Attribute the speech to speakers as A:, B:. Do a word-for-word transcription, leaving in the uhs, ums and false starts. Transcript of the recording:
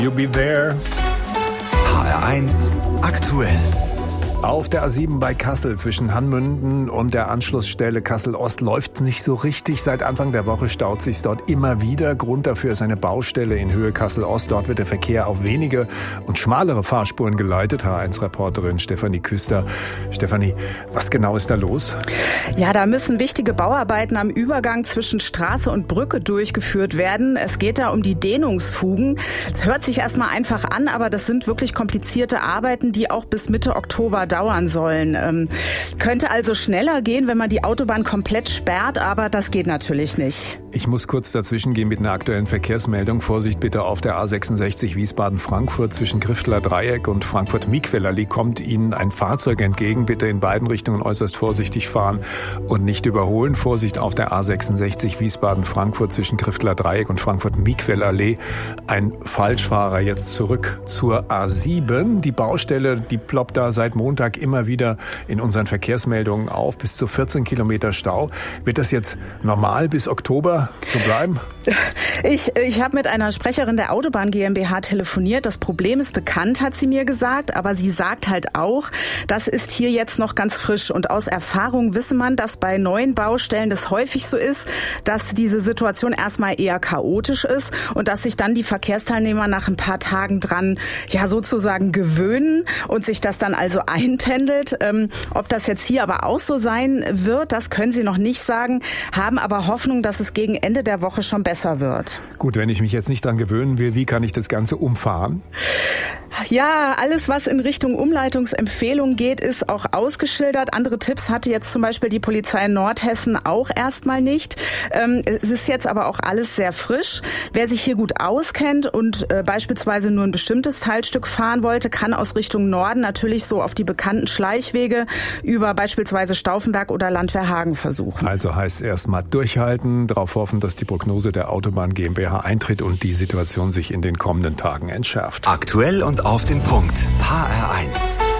A: You be there.
B: H R eins aktuell.
A: Auf der A sieben bei Kassel zwischen Hanmünden und der Anschlussstelle Kassel-Ost läuft nicht so richtig. Seit Anfang der Woche staut sich dort immer wieder. Grund dafür ist eine Baustelle in Höhe Kassel-Ost. Dort wird der Verkehr auf wenige und schmalere Fahrspuren geleitet. H eins Reporterin Stefanie Küster. Stefanie, was genau ist da los?
C: Ja, da müssen wichtige Bauarbeiten am Übergang zwischen Straße und Brücke durchgeführt werden. Es geht da um die Dehnungsfugen. Es hört sich erstmal einfach an, aber das sind wirklich komplizierte Arbeiten, die auch bis Mitte Oktober dauern sollen. Ähm, könnte also schneller gehen, wenn man die Autobahn komplett sperrt, aber das geht natürlich nicht.
A: Ich muss kurz dazwischen gehen mit einer aktuellen Verkehrsmeldung. Vorsicht bitte auf der A sechsundsechzig Wiesbaden-Frankfurt zwischen Grifteler Dreieck und Frankfurt-Miquellallee kommt Ihnen ein Fahrzeug entgegen. Bitte in beiden Richtungen äußerst vorsichtig fahren und nicht überholen. Vorsicht auf der A sechsundsechzig Wiesbaden-Frankfurt zwischen Grifteler Dreieck und Frankfurt-Miquellallee. Ein Falschfahrer jetzt zurück zur A sieben. Die Baustelle, die ploppt da seit Montag immer wieder in unseren Verkehrsmeldungen auf. Bis zu vierzehn Kilometer Stau. Wird das jetzt normal bis Oktober so bleiben?
C: Ich, ich habe mit einer Sprecherin der Autobahn GmbH telefoniert. Das Problem ist bekannt, hat sie mir gesagt. Aber sie sagt halt auch, das ist hier jetzt noch ganz frisch. Und aus Erfahrung wisse man, dass bei neuen Baustellen das häufig so ist, dass diese Situation erstmal eher chaotisch ist und dass sich dann die Verkehrsteilnehmer nach ein paar Tagen dran ja sozusagen gewöhnen und sich das dann also einpendelt. Ähm, ob das jetzt hier aber auch so sein wird, das können sie noch nicht sagen, haben aber Hoffnung, dass es gegen Ende der Woche schon besser wird.
A: Gut, wenn ich mich jetzt nicht dran gewöhnen will, wie kann ich das Ganze umfahren?
C: Ja, alles, was in Richtung Umleitungsempfehlung geht, ist auch ausgeschildert. Andere Tipps hatte jetzt zum Beispiel die Polizei in Nordhessen auch erstmal nicht. Ähm, es ist jetzt aber auch alles sehr frisch. Wer sich hier gut auskennt und äh, beispielsweise nur ein bestimmtes Teilstück fahren wollte, kann aus Richtung Norden natürlich so auf die bekannten Schleichwege über beispielsweise Stauffenberg oder Landwehrhagen versuchen.
A: Also heißt erstmal durchhalten, darauf hoffen, dass die Prognose der Autobahn GmbH eintritt und die Situation sich in den kommenden Tagen entschärft.
B: Aktuell und auf den Punkt. H R eins.